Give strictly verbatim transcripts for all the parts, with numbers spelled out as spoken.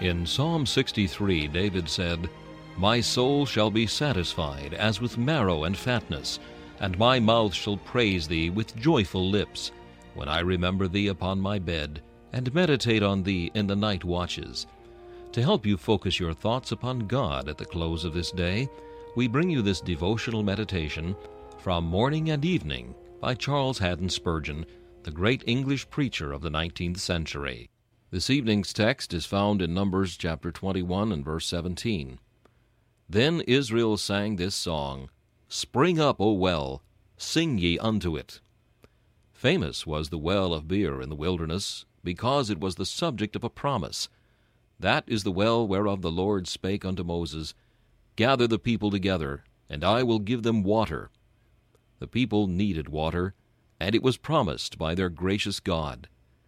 In Psalm sixty-three, David said, "My soul shall be satisfied as with marrow and fatness, and my mouth shall praise thee with joyful lips, when I remember thee upon my bed, and meditate on thee in the night watches." To help you focus your thoughts upon God at the close of this day, we bring you this devotional meditation from Morning and Evening by Charles Haddon Spurgeon, the great English preacher of the nineteenth century. This evening's text is found in Numbers chapter twenty-one and verse seventeen. Then Israel sang this song, "Spring up, O well, sing ye unto it." Famous was the well of Beer in the wilderness, because it was the subject of a promise. That is the well whereof the Lord spake unto Moses, "Gather the people together, and I will give them water." The people needed water, and it was promised by their gracious God.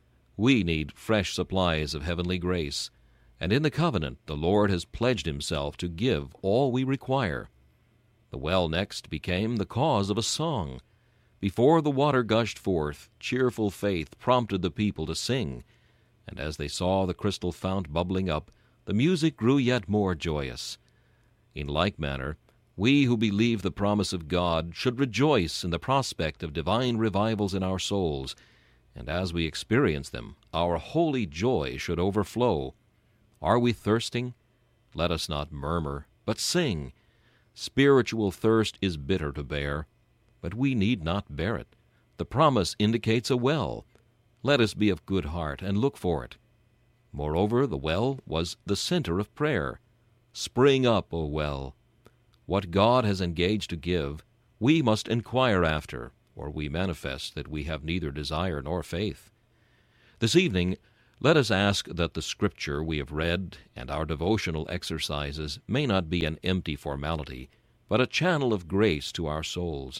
We need fresh supplies of heavenly grace, and in the covenant the Lord has pledged himself to give all we require. The well next became the cause of a song. Before the water gushed forth, cheerful faith prompted the people to sing, and as they saw the crystal fount bubbling up, the music grew yet more joyous. In like manner, we who believe the promise of God should rejoice in the prospect of divine revivals in our souls, and as we experience them, our holy joy should overflow. Are we thirsting? Let us not murmur, but sing. Spiritual thirst is bitter to bear, but we need not bear it. The promise indicates a well. Let us be of good heart and look for it. Moreover, the well was the center of prayer. Spring up, O well. What God has engaged to give, we must inquire after, or we manifest that we have neither desire nor faith. This evening, let us ask that the Scripture we have read and our devotional exercises may not be an empty formality, but a channel of grace to our souls.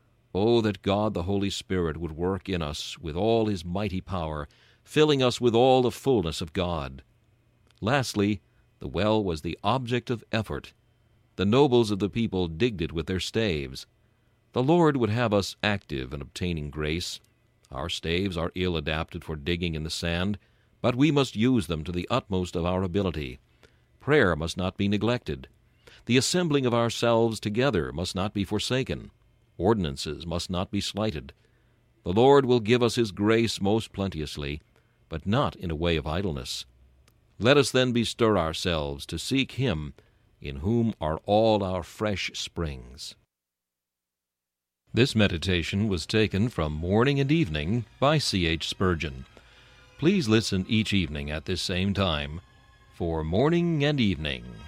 Oh, that God the Holy Spirit would work in us with all his mighty power, filling us with all the fullness of God. Lastly, the well was the object of effort. The nobles of the people digged it with their staves. The Lord would have us active in obtaining grace. Our staves are ill adapted for digging in the sand, but we must use them to the utmost of our ability. Prayer must not be neglected. The assembling of ourselves together must not be forsaken. Ordinances must not be slighted. The Lord will give us his grace most plenteously, but not in a way of idleness. Let us then bestir ourselves to seek him, in whom are all our fresh springs. This meditation was taken from Morning and Evening by C H Spurgeon. Please listen each evening at this same time for Morning and Evening.